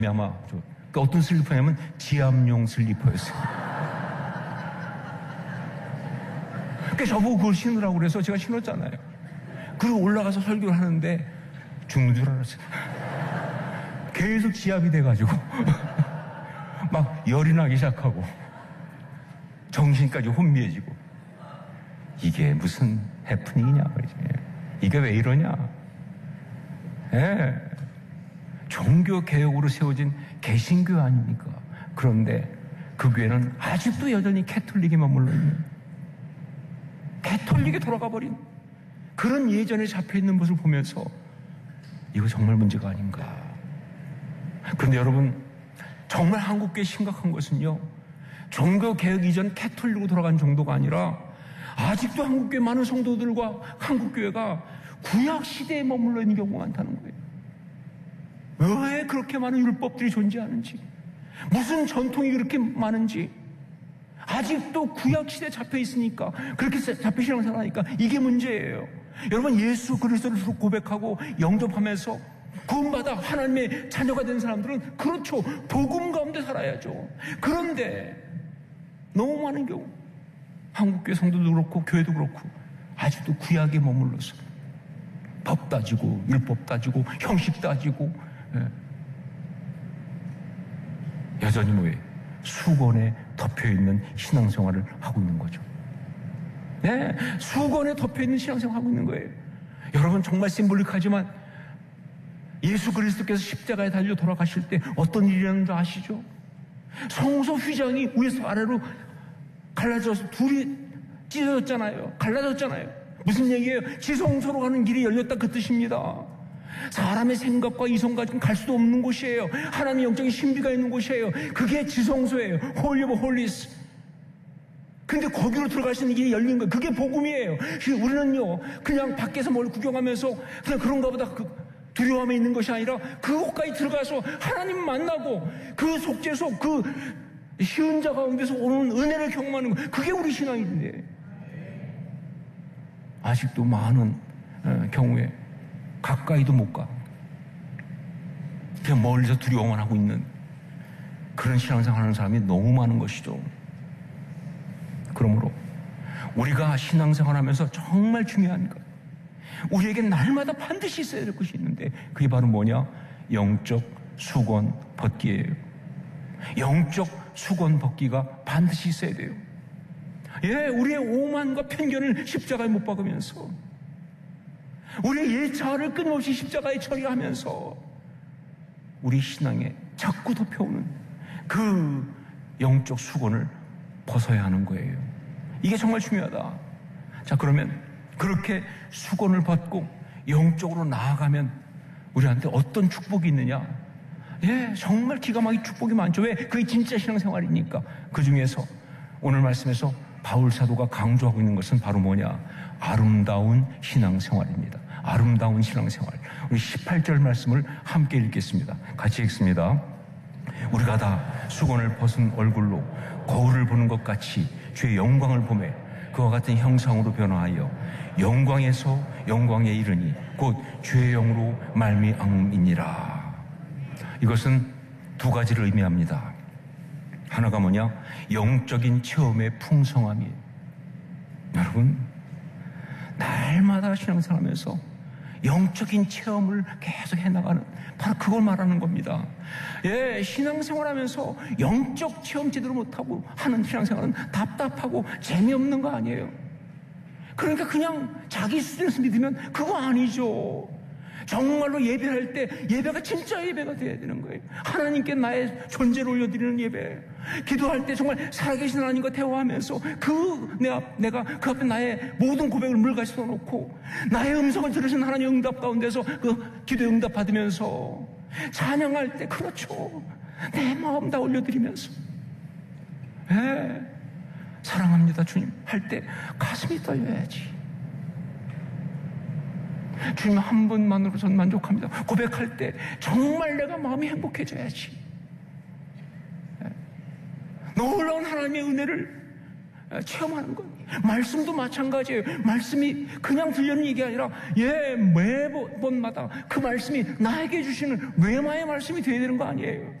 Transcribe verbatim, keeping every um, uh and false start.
아마 저, 그러니까 어떤 슬리퍼냐면 지압용 슬리퍼였어요. 그러니까 저보고 그걸 신으라고 그래서 제가 신었잖아요. 그리고 올라가서 설교를 하는데 죽는 줄 알았어요. 계속 지압이 돼가지고 막 열이 나기 시작하고 정신까지 혼미해지고 이게 무슨 해프닝이냐 말이지. 이게 왜 이러냐. 예. 종교 개혁으로 세워진 개신교 아닙니까? 그런데 그 교회는 아직도 여전히 캐톨릭에 머물러 있는, 캐톨릭에 돌아가 버린 그런 예전에 잡혀있는 모습을 보면서 이거 정말 문제가 아닌가. 그런데 여러분, 정말 한국교회 심각한 것은요, 종교 개혁 이전 캐톨릭으로 돌아간 정도가 아니라 아직도 한국교회 많은 성도들과 한국교회가 구약 시대에 머물러 있는 경우가 많다는 거예요. 왜 그렇게 많은 율법들이 존재하는지, 무슨 전통이 그렇게 많은지, 아직도 구약 시대에 잡혀 있으니까, 그렇게 잡혀 신앙생활하니까 이게 문제예요. 여러분, 예수 그리스도를 고백하고 영접하면서 구원받아 하나님의 자녀가 된 사람들은 그렇죠, 복음 가운데 살아야죠. 그런데 너무 많은 경우 한국교회 성도도 그렇고 교회도 그렇고 아직도 구약에 머물러서 법 따지고 율법 따지고 형식 따지고, 예. 여전히 뭐예요? 수건에 덮여있는 신앙생활을 하고 있는 거죠. 네, 수건에 덮여있는 신앙생활을 하고 있는 거예요. 여러분, 정말 심볼릭하지만 예수 그리스도께서 십자가에 달려 돌아가실 때 어떤 일이 일어났는지 아시죠? 성소 휘장이 위에서 아래로 갈라져서 둘이 찢어졌잖아요. 갈라졌잖아요. 무슨 얘기예요? 지성소로 가는 길이 열렸다, 그 뜻입니다. 사람의 생각과 이성 가지고 갈 수도 없는 곳이에요. 하나님의 영적인 신비가 있는 곳이에요. 그게 지성소예요. 홀리 오브 홀리스. 근데 거기로 들어갈 수 있는 길이 열린 거예요. 그게 복음이에요. 우리는요, 그냥 밖에서 뭘 구경하면서 그냥 그런가 보다 그 두려움에 있는 것이 아니라 그곳까지 들어가서 하나님 만나고 그 속죄소, 그 쉬운 자 가운데서 오는 은혜를 경험하는 거, 그게 우리 신앙인데, 아직도 많은 경우에 가까이도 못 가, 그냥 멀리서 두려워만 하고 있는 그런 신앙생활 하는 사람이 너무 많은 것이죠. 그러므로 우리가 신앙생활 하면서 정말 중요한 것, 우리에게 날마다 반드시 있어야 될 것이 있는데, 그게 바로 뭐냐? 영적 수건 벗기예요. 영적 수건 벗기가 반드시 있어야 돼요. 예, 우리의 오만과 편견을 십자가에 못 박으면서, 우리의 예차를 끊임없이 십자가에 처리하면서 우리 신앙에 자꾸 덮여오는 그 영적 수건을 벗어야 하는 거예요. 이게 정말 중요하다. 자, 그러면 그렇게 수건을 벗고 영적으로 나아가면 우리한테 어떤 축복이 있느냐? 예, 정말 기가 막힌 축복이 많죠. 왜? 그게 진짜 신앙생활이니까. 그 중에서 오늘 말씀에서 바울 사도가 강조하고 있는 것은 바로 뭐냐? 아름다운 신앙생활입니다. 아름다운 신앙생활. 우리 십팔 절 말씀을 함께 읽겠습니다. 같이 읽습니다. 우리가 다 수건을 벗은 얼굴로 거울을 보는 것 같이 주의 영광을 보매 그와 같은 형상으로 변화하여 영광에서 영광에 이르니 곧 주의 영으로 말미암음이니라. 이것은 두 가지를 의미합니다. 하나가 뭐냐? 영적인 체험의 풍성함이에요. 여러분, 날마다 신앙생활하면서 영적인 체험을 계속 해나가는, 바로 그걸 말하는 겁니다. 예, 신앙생활하면서 영적 체험 제대로 못하고 하는 신앙생활은 답답하고 재미없는 거 아니에요. 그러니까 그냥 자기 수준에서 믿으면 그거 아니죠. 정말로 예배할 때 예배가 진짜 예배가 돼야 되는 거예요. 하나님께 나의 존재를 올려드리는 예배. 기도할 때 정말 살아계신 하나님과 대화하면서 그 내가, 내가 그 앞에 나의 모든 고백을 물같이 써놓고 나의 음성을 들으신 하나님의 응답 가운데서 그 기도에 응답 받으면서 찬양할 때, 그렇죠, 내 마음 다 올려드리면서, 예, 사랑합니다 주님 할 때 가슴이 떨려야지. 주님 한 분만으로 전 만족합니다 고백할 때 정말 내가 마음이 행복해져야지. 놀라운 하나님의 은혜를 체험하는 것, 말씀도 마찬가지예요. 말씀이 그냥 들려는 얘기 아니라 예 매번마다 그 말씀이 나에게 주시는 외마의 말씀이 되어야 되는 거 아니에요.